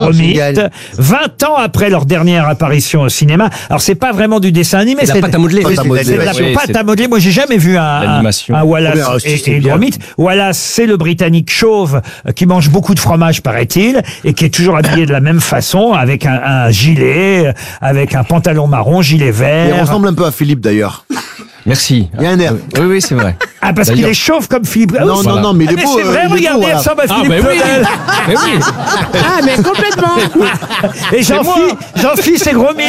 Gromit, génial. 20 ans après leur dernière apparition au cinéma. Alors c'est pas vraiment du dessin animé, C'est la pâte à modeler. C'est de la Oui, pâte c'est- à modeler. Moi j'ai jamais vu L'animation. un Wallace Oh, mais, c'est et bien. Gromit. Wallace, c'est le Britannique chauve qui mange beaucoup de fromage, paraît-il, et qui est toujours habillé de la même façon, avec un gilet, avec un pantalon marron, gilet Il vert. ressemble un peu à Philippe d'ailleurs. Merci. Il y a un air. Oui, c'est vrai. Ah, parce qu'il D'ailleurs- est chauve comme Philippe. Ah, Non, oui, non, non, mais il est mais beau. c'est vrai, il est beau, regardez, voilà. il ressemble à Ah, Philippe mais oui. Claudel. Mais oui. Ah, mais complètement. Et Jean-Phi, c'est Gromit.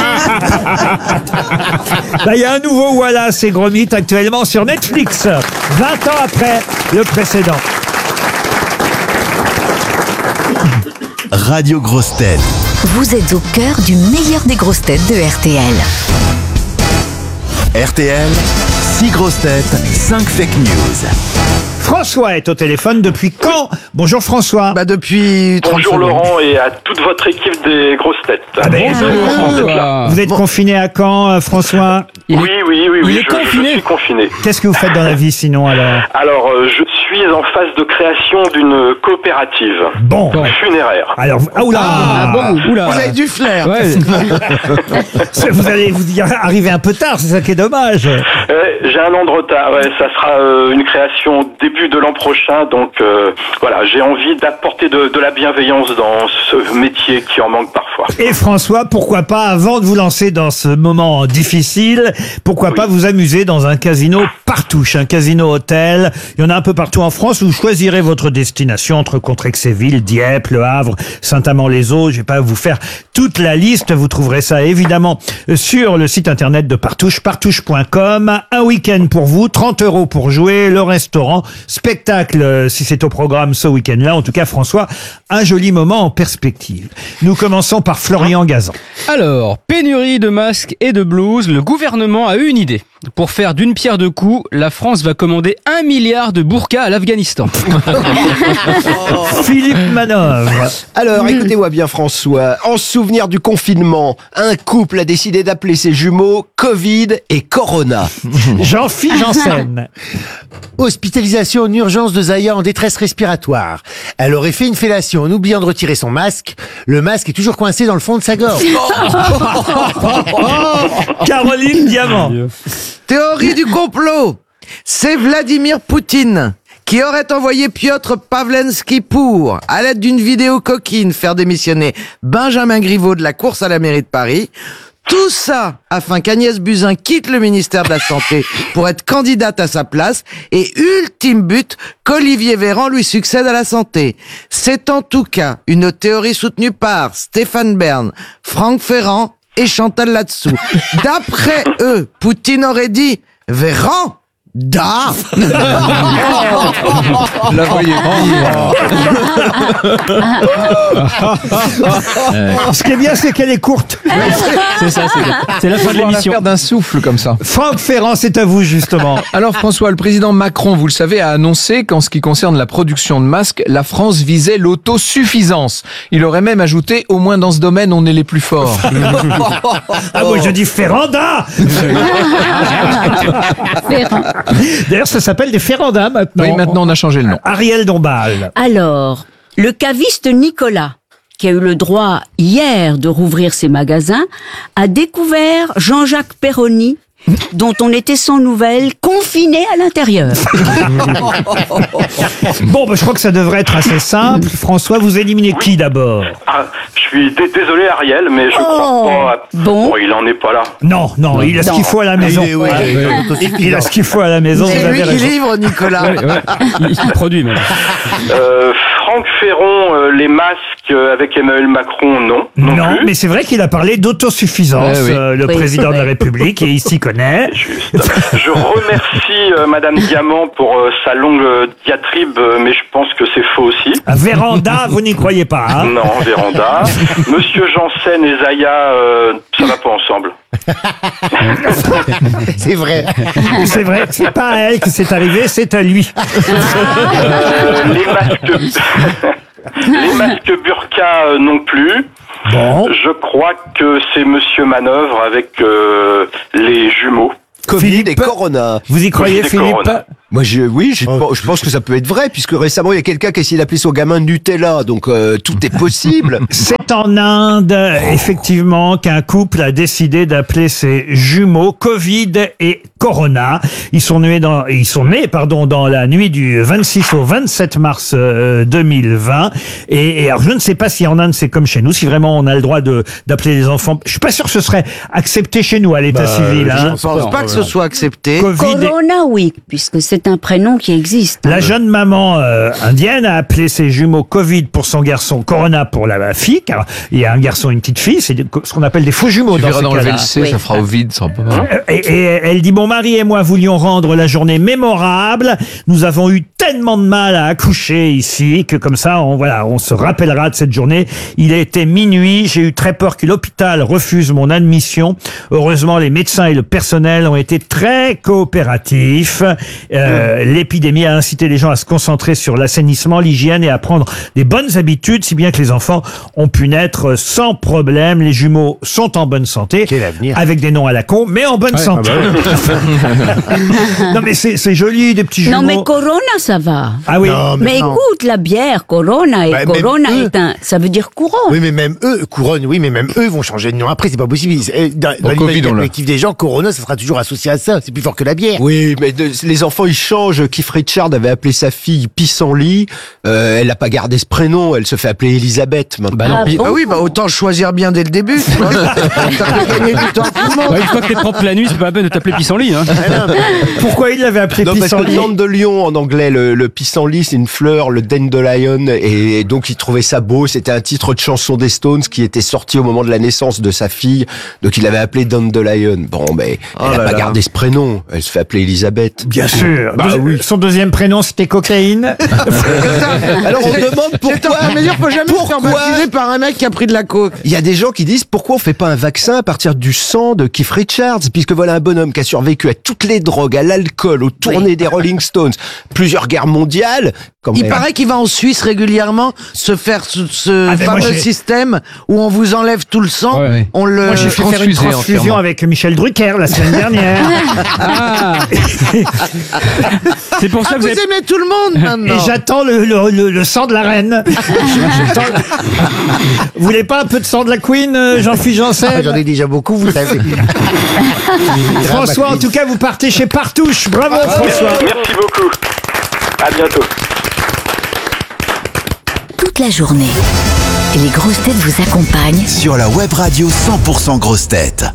Là, il y a un nouveau Wallace et Gromit actuellement sur Netflix, 20 ans après le précédent. Radio Grosses Têtes. Vous êtes au cœur du meilleur des grosses têtes de RTL. RTL, 6 grosses têtes, 5 fake news. François est au téléphone depuis quand? Bonjour François. Depuis 30 Bonjour secondes. Laurent et à toute votre équipe des grosses têtes. Vous êtes confiné à quand, François? Oui, il est je confiné. suis confiné. Qu'est-ce que vous faites dans la vie sinon alors? Alors, je suis en phase de création d'une coopérative Bon. funéraire. Alors, oula. Ah bon. Oula. Vous avez du flair. Ouais. Vous allez vous y arriver un peu tard, c'est ça qui est dommage. J'ai un an de retard. Ouais, ça sera une création début de l'an prochain. Donc, voilà, j'ai envie d'apporter de la bienveillance dans ce métier qui en manque parfois. Et François, pourquoi pas, avant de vous lancer dans ce moment difficile, pourquoi pas vous amuser dans un casino Partouche, un casino hôtel. Il y en a un peu partout en France. Vous choisirez votre destination entre Contrexéville, Dieppe, Le Havre, Saint-Amand-les-Eaux. Je vais pas vous faire toute la liste. Vous trouverez ça évidemment sur le site internet de Partouche, partouche.com. Un week-end pour vous, 30 € pour jouer, le restaurant, spectacle si c'est au programme ce week-end-là. En tout cas, François, un joli moment en perspective. Nous commençons par Florian Gazan. Alors, pénurie de masques et de blouses, le gouvernement a eu une idée. Pour faire d'une pierre deux coups, la France va commander 1 milliard de burkas à l'Afghanistan. Philippe Manœuvre. Alors, écoutez-moi bien, François. En souvenir du confinement, un couple a décidé d'appeler ses jumeaux Covid et Corona. Jean-Philippe Janssen. Hospitalisation en urgence de Zaya en détresse respiratoire. Elle aurait fait une fellation en oubliant de retirer son masque. Le masque est toujours coincé dans le fond de sa gorge. Caroline Diamant. Théorie du complot. C'est Vladimir Poutine qui aurait envoyé Piotr Pavlensky pour, à l'aide d'une vidéo coquine, faire démissionner Benjamin Griveaux de la course à la mairie de Paris. Tout ça afin qu'Agnès Buzyn quitte le ministère de la Santé pour être candidate à sa place et ultime but, qu'Olivier Véran lui succède à la santé. C'est en tout cas une théorie soutenue par Stéphane Bern, Franck Ferrand et Chantal Latsou. D'après eux, Poutine aurait dit « Véran !» Da La voyez Ce qui est bien, c'est qu'elle est courte. C'est ça, c'est la fin de l'émission. Faire d'un souffle comme ça. Franck Ferrand, c'est à vous, justement. Alors François, le président Macron, vous le savez, a annoncé qu'en ce qui concerne la production de masques, la France visait l'autosuffisance. Il aurait même ajouté, au moins dans ce domaine, on est les plus forts. Ah, moi, je dis Ferranda. D'ailleurs, ça s'appelle des Ferrandas maintenant. Oui, maintenant on a changé le nom. Ariel Dombal. Alors, le caviste Nicolas, qui a eu le droit hier de rouvrir ses magasins, a découvert Jean-Jacques Perroni, dont on était sans nouvelles, confiné à l'intérieur. Bon, je crois que ça devrait être assez simple. François, vous éliminez qui d'abord? Ah, je suis désolé Ariel, mais je crois pas. Bon. Il en est pas là. Non, il a ce qu'il faut à la maison. Il a ce qu'il faut à la maison. C'est vous lui avez qui raison. livre, Nicolas. Il produit même. Franck Ferron, les masques avec Emmanuel Macron, non Non, plus. mais c'est vrai qu'il a parlé d'autosuffisance, Oui. le Oui. président de la République, et il s'y connaît. Juste. Je remercie Madame Diamant pour sa longue diatribe, mais je pense que c'est faux aussi. Un véranda, vous n'y croyez pas, hein? Non, véranda. Monsieur Janssen et Zaya, ça va pas ensemble. C'est vrai. C'est vrai, c'est pas à elle que c'est arrivé, c'est à lui. Les masques burqa non plus. Bon. Je crois que c'est Monsieur Manœuvre avec les jumeaux. Covid Philippe, et Corona. Vous y croyez, Covid et Philippe? Corona. Moi, je pense que ça peut être vrai, puisque récemment, il y a quelqu'un qui a essayé d'appeler son gamin Nutella, donc tout est possible. C'est en Inde, effectivement, qu'un couple a décidé d'appeler ses jumeaux Covid et Corona. Ils sont nés dans la nuit du 26 au 27 mars 2020. Et alors, je ne sais pas si en Inde c'est comme chez nous, si vraiment on a le droit d'appeler les enfants. Je suis pas sûr que ce serait accepté chez nous à l'état civil. Je Hein. ne pense pas que ce soit accepté. Covid et- Corona, oui, puisque c'est un prénom qui existe. La jeune maman indienne a appelé ses jumeaux Covid pour son garçon, Corona pour la fille, car il y a un garçon et une petite fille, c'est ce qu'on appelle des faux jumeaux Tu dans verras ces d'enlever cas-là. le C, Oui. ça fera au vide, ça sera pas mal. Et elle dit, mon mari et moi voulions rendre la journée mémorable. Nous avons eu tellement de mal à accoucher ici que comme ça, on se rappellera de cette journée. Il était minuit. J'ai eu très peur que l'hôpital refuse mon admission. Heureusement, les médecins et le personnel ont été très coopératifs. L'épidémie a incité les gens à se concentrer sur l'assainissement, l'hygiène et à prendre des bonnes habitudes, si bien que les enfants ont pu naître sans problème. Les jumeaux sont en bonne santé. Quel avenir. Avec des noms à la con, mais en bonne santé. Non mais c'est joli, des petits jumeaux. Non, mais Corona, ça va. Ah oui. Non, Mais non. écoute, la bière, Corona, et Bah, même Corona eux. ça veut dire courant. Oui, mais même eux, couronne, oui, mais même eux vont changer de nom après, c'est pas possible. Dans Covid, l'imaginaire on l'a. collectif des gens, Corona, ça sera toujours associé à ça. C'est plus fort que la bière. Oui, mais les enfants, ils changent. Keith Richards avait appelé sa fille Pissenlit. Elle n'a pas gardé ce prénom. Elle se fait appeler Elisabeth maintenant. Ah bon Ah oui, bah autant choisir bien dès le début. Tu vois. Ça fait gagner du temps à tout le monde. Ouais, une fois que t'es propre la nuit, c'est pas la peine de t'appeler pissenlit. Hein. Pourquoi il l'avait appelé Non, parce que Pissenlit? plante de lion en anglais, le pissenlit, c'est une fleur, le dandelion, et donc il trouvait ça beau. C'était un titre de chanson des Stones qui était sorti au moment de la naissance de sa fille, donc il l'avait appelé dandelion. Bon, mais elle n'a pas gardé ce prénom. Elle se fait appeler Elisabeth. Bien sûr. Bah oui. Son deuxième prénom, c'était Cocaïne. Alors on demande J'étais en pourquoi. train de me dire, faut jamais se faire baptiser par un mec qui a pris de la coke. Il y a des gens qui disent pourquoi on fait pas un vaccin à partir du sang de Keith Richards, puisque voilà un bonhomme qui a survécu à toutes les drogues, à l'alcool, aux tournées des Rolling Stones, plusieurs guerres mondiales. Quand Il même. paraît qu'il va en Suisse régulièrement se faire ce Ah, mais moi, fameux j'ai- système où on vous enlève tout le sang, Ouais. on le... Moi, j'ai fait faire une transfusé transfusion entièrement. avec Michel Drucker la semaine dernière. Ah. C'est pour ça Ah, que vous vous avez... aimez tout le monde Et maintenant. j'attends le sang de la reine. Vous voulez pas un peu de sang de la Queen, Jean-Philippe Ah, Janssen? J'en ai déjà beaucoup, vous savez. François, en tout cas, vous partez chez Partouche. Bravo, Merci, François. merci beaucoup. À bientôt. Toute la journée, les grosses têtes vous accompagnent Sur la web radio 100% grosses têtes.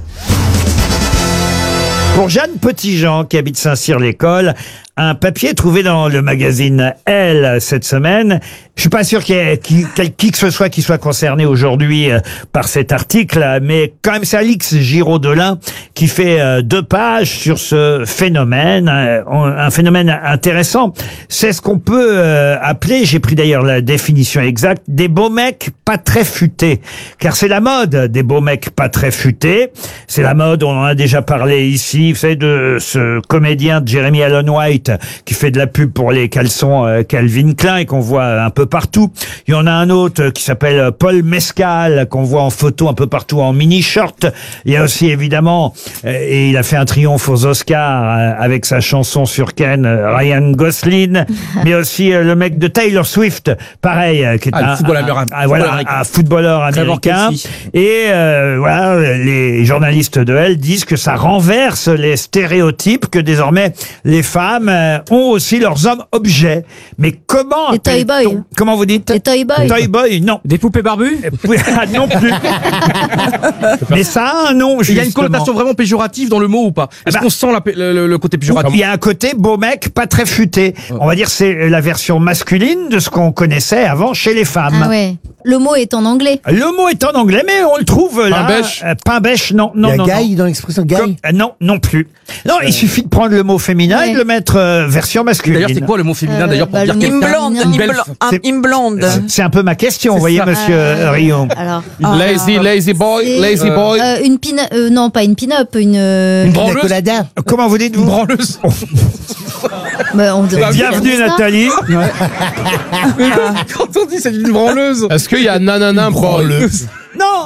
Pour Jeanne Petitjean, qui habite Saint-Cyr-l'École, un papier trouvé dans le magazine Elle cette semaine. Je suis pas sûr qu'il y ait qui que ce soit qui soit concerné aujourd'hui par cet article, mais quand même c'est Alix Giraud-Delin qui fait 2 pages sur ce phénomène, un phénomène intéressant. C'est ce qu'on peut appeler, j'ai pris d'ailleurs la définition exacte, des beaux mecs pas très futés. Car c'est la mode des beaux mecs pas très futés. C'est la mode, on en a déjà parlé ici, vous savez, de ce comédien Jeremy Allen White qui fait de la pub pour les caleçons Calvin Klein et qu'on voit un peu partout. Il y en a un autre qui s'appelle Paul Mescal qu'on voit en photo un peu partout en mini-short. Il y a aussi évidemment, et il a fait un triomphe aux Oscars avec sa chanson sur Ken, Ryan Gosling, mais aussi le mec de Taylor Swift, pareil, qui est le footballeur américain. voilà, un footballeur américain. Kelsey. Et voilà, les journalistes de Elle disent que ça renverse les stéréotypes, que désormais les femmes ont aussi leurs hommes objets. Mais comment Les toy appelle-t-on- boys. Comment vous dites? Les toy boys. Toy boy, non. Des poupées barbues? Non plus. Mais ça a un nom, Il y a une justement. connotation vraiment péjorative dans le mot ou pas? Est-ce bah, qu'on sent le côté péjoratif? Il y a un côté beau mec, pas très futé. On va dire c'est la version masculine de ce qu'on connaissait avant chez les femmes. Ah ouais. Le mot est en anglais. Le mot est en anglais, mais on le trouve là. Pain-bêche Pain-bêche, non, non, Il y a non. Guy dans l'expression Guy. Non, non plus. Non, il suffit de prendre le mot féminin et de le mettre version masculine. D'ailleurs, c'est quoi le mot féminin d'ailleurs pour dire le quelqu'un? blonde, Une belle- une blonde. C'est un peu ma question, vous voyez, ça. monsieur Rion. Alors, Lazy boy, c'est, lazy boy. une non pas une pin-up, une branleuse. colada. Comment vous dites-vous? Une branleuse. bah, on Bienvenue Nathalie. Quand on dit c'est une branleuse. Est-ce qu'il y a nanana branleuse? Non,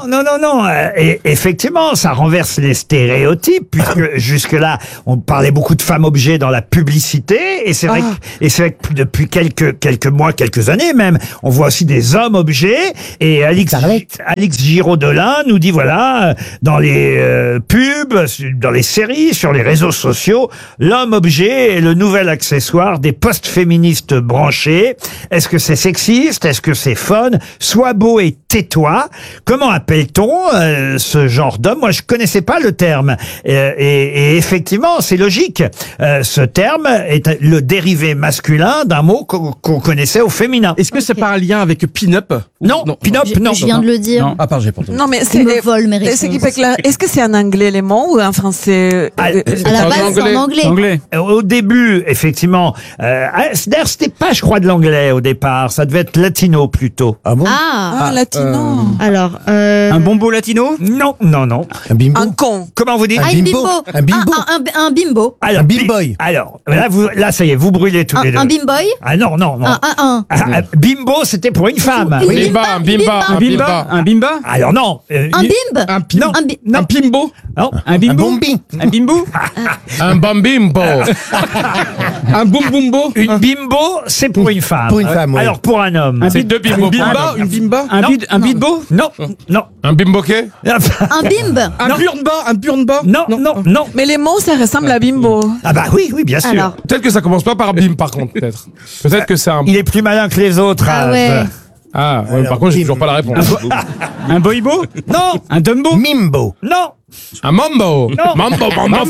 Et effectivement, ça renverse les stéréotypes, puisque jusque-là, on parlait beaucoup de femmes-objets dans la publicité, et c'est vrai que depuis quelques mois, quelques années même, on voit aussi des hommes-objets, et Alix Giraud-Delin nous dit, voilà, dans les pubs, dans les séries, sur les réseaux sociaux, l'homme-objet est le nouvel accessoire des post-féministes branchés. Est-ce que c'est sexiste? Est-ce que c'est fun? Sois beau et tais-toi. Comment appelle-t-on ce genre d'homme? Moi, je connaissais pas le terme. Et effectivement, c'est logique. Ce terme est le dérivé masculin d'un mot qu'on connaissait au féminin. Est-ce que c'est pas un lien avec pin-up? Non, pin-up, non. Je viens de le dire. Non. Ah, pardon, j'ai pas entendu. Non, mais Il me vole mes réponses. est-ce que c'est en anglais les mots ou en français? À la base, c'est en anglais. Au début, effectivement, d'ailleurs, c'était pas, je crois, de l'anglais au départ. Ça devait être latino plutôt. Ah bon? Latino. Alors, Un bombo latino? Non. Un bimbo? Un con. Comment vous dites? Un bimbo? Un bimbo? Un bimbo. Alors, Un bimboy? Alors, là, ça y est, vous brûlez tous les deux. Un bimboy. Ah non. Bimbo, c'était pour une femme. Une bimba. Un bimba? Alors non. Un bimbe. Un pimbo? Non. Un bimbo? bombi? Un bimbo? Un bambimbo. Un boum-boumbo? Une bimbo, c'est pour une femme. Pour une femme, oui. Alors pour un homme. C'est deux bimbos. Une bimba? Un bidbo? Non. Un bimboquet? Un bimbe. Un purnba? Non. Mais les mots, ça ressemble à bimbo. Ah bah oui, bien sûr. Alors. Peut-être que ça commence pas par bim, par contre, peut-être. Peut-être que c'est un... Il est plus malin que les autres. Ah Az. ouais. Ah, ouais, par contre, j'ai toujours pas la réponse. Un boibo? Non. Un dumbo? Mimbo? Non. Un mambo? Non. Mambo.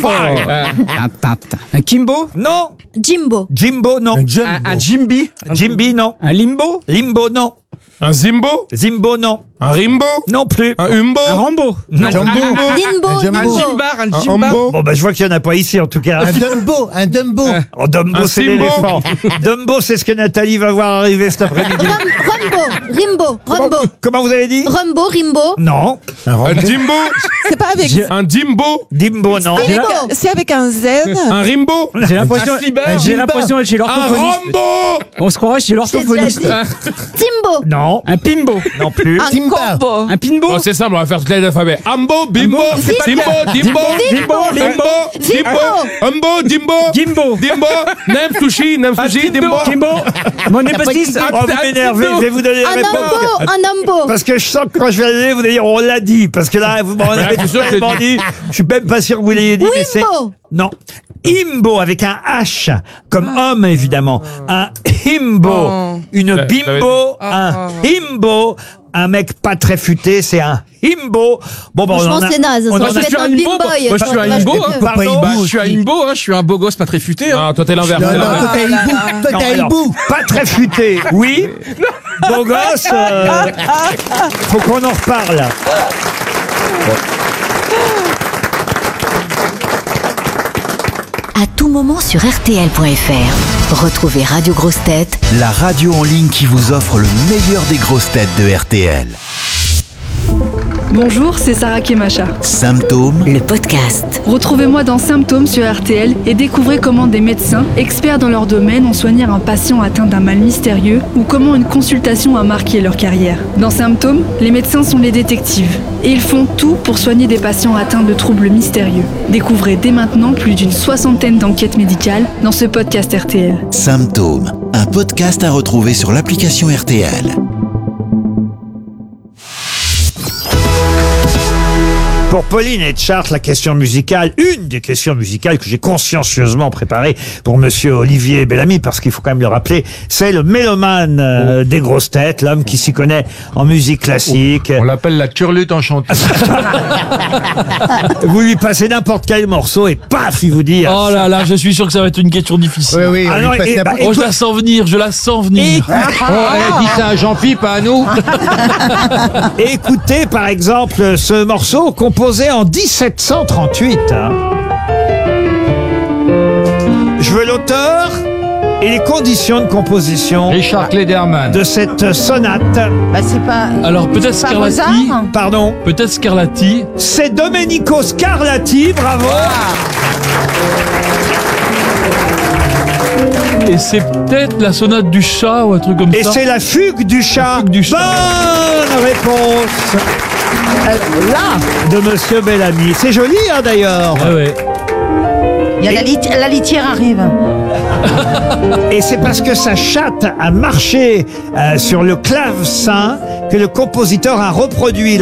Un kimbo? Non. Jimbo. Jimbo, non. Un jumbo? Un jimbi? Jimby, non. Un limbo? Limbo, non. Un zimbo? Zimbo, non. Un rimbo? Non plus. Un umbo? Un rambo? Non. Dimbo. Un jumbo. Un Un jimbar? ambo? Bon, bah, je vois qu'il y en a pas ici, en tout cas. Un dumbo? Un dumbo? Oh, Dumbo, Un c'est Simbo. l'éléphant. Dumbo, c'est ce que Nathalie va voir arriver cet après-midi. Rumbo. Comment vous avez dit? Rumbo, Rimbo. Non. Un jimbo? C'est pas avec. Un dimbo? Dimbo, non. C'est avec un Z. Un rimbo? J'ai l'impression d'être chez Un l'orthophoniste. rambo? On se croirait chez l'orthophoniste. Timbo. Non. Un pimbo? Non plus. Un Timba. combo. Un pinbo? Oh, c'est simple, on va faire toute l'alphabet. Ambo, bimbo, dimbo, dimbo, Dimbo, dimbo, dimbo, umbo, dimbo, Gimbo? dimbo, nem sushi, dimbo. Kimbo? Mon épostis? Oh, vous m'énervez, je vais vous donner la réponse. Un ambo. Parce que je sens que quand je vais aller, vous allez dire, on l'a dit. Parce que là, vous m'en avez c'est sûr que tellement dit. Je suis même pas sûr que vous l'ayez dit, mais c'est... Wimbo. Non. Imbo, avec un H, comme homme, évidemment. Un himbo. Une bimbo. Un himbo. Un mec pas très futé, c'est un himbo. Bon, bah, Franchement, c'est naze. on Ça en aurait a- pu être un bimboy. Moi, je suis un Ça aurait himbo, pu hein. être- Pardon. Je suis un himbo, je suis un beau gosse pas très futé. Ah, toi t'es l'inverse. Non, toi t'as hibou. Toi Non, t'as alors, hibou. pas très futé, oui. Beau gosse, faut qu'on en reparle. À tout moment sur RTL.fr. Retrouvez Radio Grosses Têtes La radio en ligne qui vous offre le meilleur des grosses têtes de RTL. Bonjour, c'est Sarah Kemacha. Symptômes, le podcast. Retrouvez-moi dans Symptômes sur RTL et découvrez comment des médecins, experts dans leur domaine, ont soigné un patient atteint d'un mal mystérieux ou comment une consultation a marqué leur carrière. Dans Symptômes, les médecins sont les détectives et ils font tout pour soigner des patients atteints de troubles mystérieux. Découvrez dès maintenant plus d'une 60aine d'enquêtes médicales dans ce podcast RTL. Symptômes, un podcast à retrouver sur l'application RTL. Pour Pauline et Chartres, la question musicale, une des questions musicales que j'ai consciencieusement préparée pour monsieur Olivier Bellamy, parce qu'il faut quand même le rappeler, c'est le mélomane des grosses têtes, l'homme qui s'y connaît en musique classique. On l'appelle la turlute enchantée. Vous lui passez n'importe quel morceau et paf, il vous dit... Oh là là, je suis sûr que ça va être une question difficile. Oui, Ah non, Oh, je la sens venir, je la sens venir. Dis ça à Jean-Philippe, pas à nous. Écoutez par exemple ce morceau composé en 1738. Je veux l'auteur et les conditions de composition Richard Klederman. de cette sonate. Bah, c'est pas. Alors peut-être c'est pas Scarlatti. Mozart. Pardon, Peut-être Scarlatti. c'est Domenico Scarlatti, bravo. Et c'est peut-être la sonate du chat ou un truc comme Et ça. c'est la fugue du chat. fugue du chat. Bonne réponse de Monsieur Bellamy. C'est joli, hein, d'ailleurs. Ah ouais. Il y a la litière arrive. Et c'est parce que sa chatte a marché sur le clavecin que le compositeur a reproduit